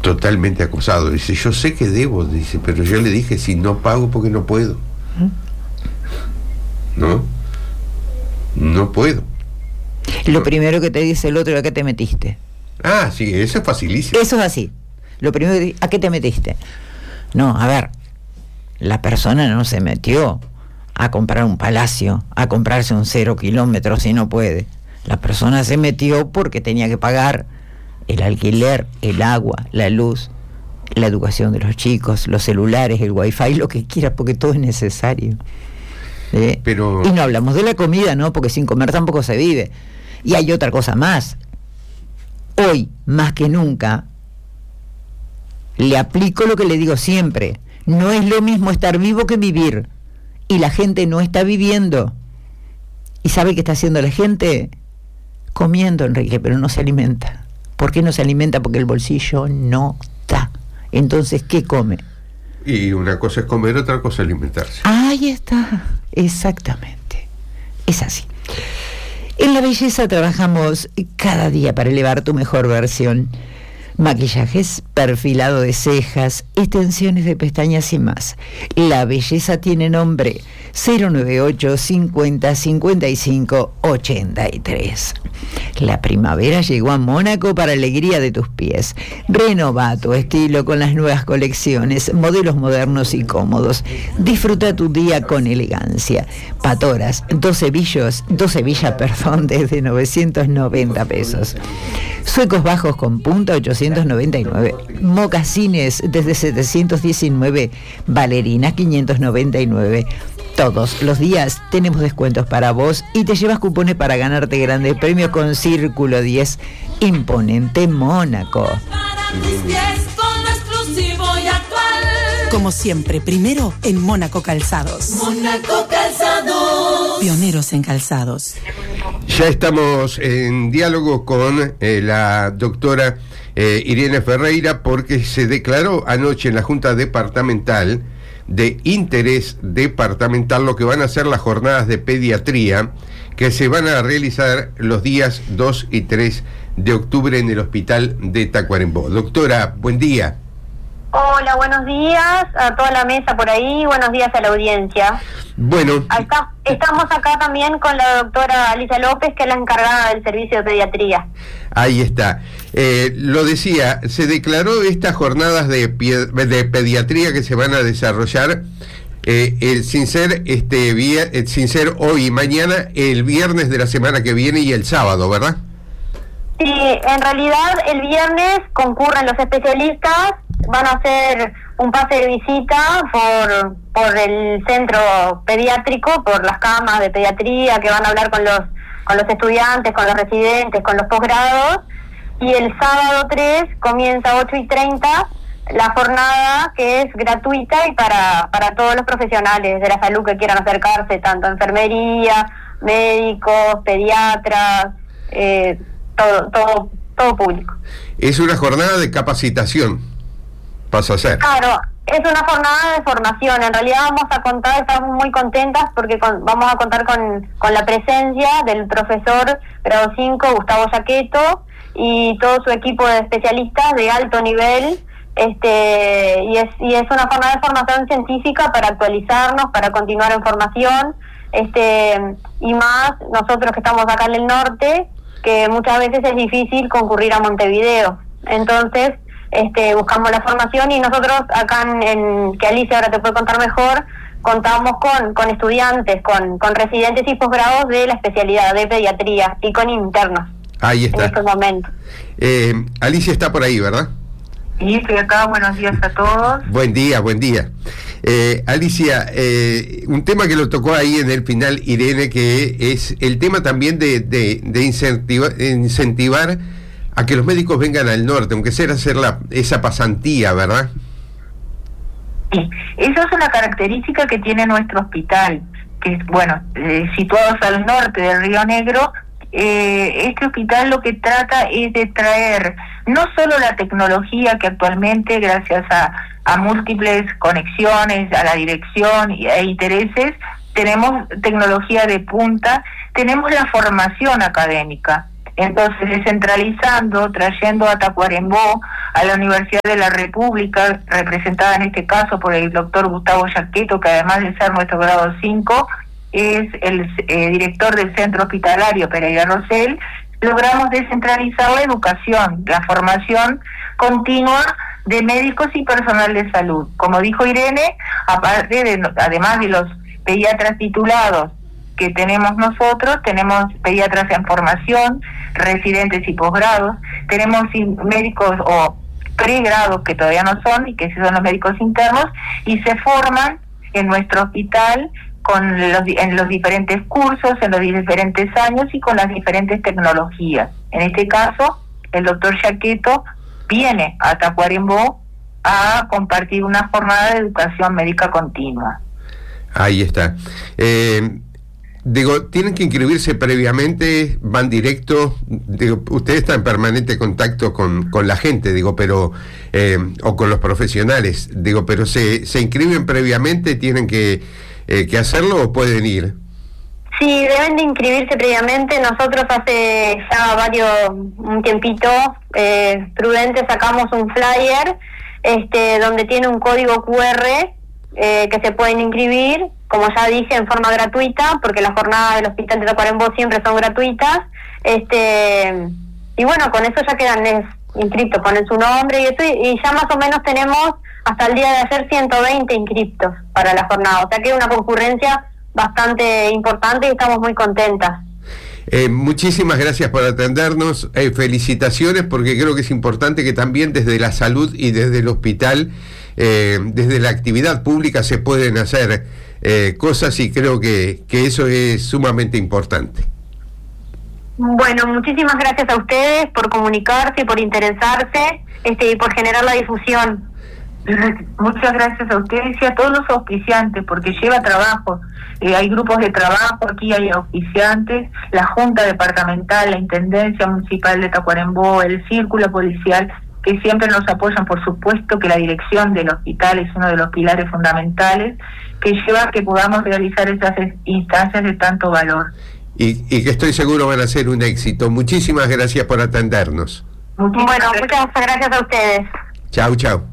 totalmente acosado. Dice, yo sé que debo, dice, pero yo le dije, si no pago porque no puedo. No puedo. Lo primero que te dice el otro, ¿a qué te metiste? Ah, sí, eso es facilísimo. Eso es así. Lo primero que ¿a qué te metiste? No, a ver, la persona no se metió a comprar un palacio, a comprarse un 0 kilómetros si no puede. La persona se metió porque tenía que pagar el alquiler, el agua, la luz, la educación de los chicos, los celulares, el wifi, lo que quiera, porque todo es necesario. Pero... Y no hablamos de la comida, ¿no? Porque sin comer tampoco se vive. Y hay otra cosa más. Hoy, más que nunca, le aplico lo que le digo siempre. No es lo mismo estar vivo que vivir. Y la gente no está viviendo. ¿Y sabe qué está haciendo la gente? Comiendo, Enrique, pero no se alimenta. ¿Por qué no se alimenta? Porque el bolsillo no da. Entonces, ¿qué come? Y una cosa es comer, otra cosa es alimentarse. Ahí está, exactamente. Es así. En la belleza trabajamos cada día para elevar tu mejor versión. Maquillajes, perfilado de cejas, extensiones de pestañas y más. La belleza tiene nombre. 098 50 55 83. La primavera llegó a Mónaco para alegría de tus pies. Renova tu estilo con las nuevas colecciones, modelos modernos y cómodos. Disfruta tu día con elegancia. Patoras, 2 hebillas, desde 990 pesos. Suecos bajos con punta, 899. Mocasines desde 719. Bailarinas, 599. Todos los días tenemos descuentos para vos y te llevas cupones para ganarte grandes premios con Círculo 10. Imponente Mónaco. Como siempre, primero en Mónaco Calzados. Mónaco Calzados. Pioneros en calzados. Ya estamos en diálogo con la doctora Irene Ferreira, porque se declaró anoche en la Junta Departamental de Interés Departamental lo que van a ser las jornadas de pediatría que se van a realizar los días 2 y 3 de octubre en el hospital de Tacuarembó. Doctora, buen día. Hola, buenos días a toda la mesa por ahí, buenos días a la audiencia. Bueno, estamos acá también con la doctora Alicia López, que es la encargada del servicio de pediatría. Ahí está. Lo decía, se declaró estas jornadas de pediatría que se van a desarrollar sin ser hoy y mañana, el viernes de la semana que viene y el sábado, ¿verdad? Sí, en realidad el viernes concurren los especialistas, van a hacer un pase de visita por el centro pediátrico, por las camas de pediatría, que van a hablar con los estudiantes, con los residentes, con los posgrados, y el sábado 3 comienza 8:30 la jornada, que es gratuita y para todos los profesionales de la salud que quieran acercarse, tanto enfermería, médicos, pediatras, todo público. Es una jornada de capacitación, pasa a ser. Claro, es una jornada de formación. En realidad estamos muy contentas porque vamos a contar con la presencia del profesor grado 5, Gustavo Yaqueto, y todo su equipo de especialistas de alto nivel, y es una jornada de formación científica para actualizarnos, para continuar en formación, y más nosotros que estamos acá en el norte, que muchas veces es difícil concurrir a Montevideo. Entonces, buscamos la formación, y nosotros acá que Alicia ahora te puede contar mejor, contamos con estudiantes, con residentes y posgrados de la especialidad de pediatría y con internos. Ahí está. En estos momentos. Alicia está por ahí, ¿verdad? Sí, estoy acá. Buenos días a todos. Buen día. Alicia, un tema que lo tocó ahí en el final Irene, que es el tema también de incentivar a que los médicos vengan al norte, aunque sea hacer esa pasantía, ¿verdad? Sí, esa es una característica que tiene nuestro hospital, que es, situados al norte del Río Negro. Este hospital lo que trata es de traer no solo la tecnología que actualmente, gracias a múltiples conexiones, a la dirección e intereses, tenemos tecnología de punta, tenemos la formación académica. Entonces, descentralizando, trayendo a Tacuarembó, a la Universidad de la República, representada en este caso por el doctor Gustavo Yaqueto, que además de ser nuestro grado 5, es el director del Centro Hospitalario Pereira Rosell, logramos descentralizar la educación, la formación continua de médicos y personal de salud. Como dijo Irene, además de los pediatras titulados que tenemos nosotros, tenemos pediatras en formación, residentes y posgrados, tenemos médicos o pregrados que todavía no son y que son los médicos internos, y se forman en nuestro hospital en los diferentes cursos, en los diferentes años y con las diferentes tecnologías. En este caso, el doctor Yaqueto viene a Tacuarembó a compartir una jornada de educación médica continua. Ahí está. Tienen que inscribirse previamente, van directo, usted está en permanente contacto con la gente, pero o con los profesionales, pero se inscriben previamente, tienen que hacerlo o pueden ir. Sí, deben de inscribirse previamente. Nosotros hace ya un tiempito prudente sacamos un flyer donde tiene un código QR que se pueden inscribir, como ya dije, en forma gratuita, porque las jornadas del Hospital de Tacuarembó siempre son gratuitas. Y bueno, con eso ya quedan inscriptos, ponen su nombre y eso, y ya más o menos tenemos hasta el día de ayer 120 inscriptos para la jornada, o sea que es una concurrencia bastante importante y estamos muy contentas. Muchísimas gracias por atendernos, felicitaciones, porque creo que es importante que también desde la salud y desde el hospital, desde la actividad pública se pueden hacer cosas, y creo que eso es sumamente importante. Bueno, muchísimas gracias a ustedes por comunicarse, por interesarse y por generar la difusión. Muchas gracias a ustedes y a todos los auspiciantes, porque lleva trabajo. Hay grupos de trabajo, aquí hay auspiciantes, la Junta Departamental, la Intendencia Municipal de Tacuarembó, el Círculo Policial, que siempre nos apoyan. Por supuesto que la dirección del hospital es uno de los pilares fundamentales que lleva a que podamos realizar esas instancias de tanto valor. Y que estoy seguro van a ser un éxito. Muchísimas gracias por atendernos. Muchas gracias a ustedes. Chau, chau.